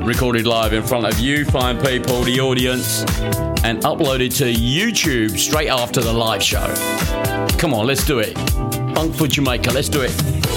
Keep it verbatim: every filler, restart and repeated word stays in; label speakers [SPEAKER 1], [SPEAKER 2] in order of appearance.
[SPEAKER 1] recorded live in front of you, fine people, the audience, and uploaded to YouTube straight after the live show. Come on, let's do it. Funk for Jamaica, let's do it.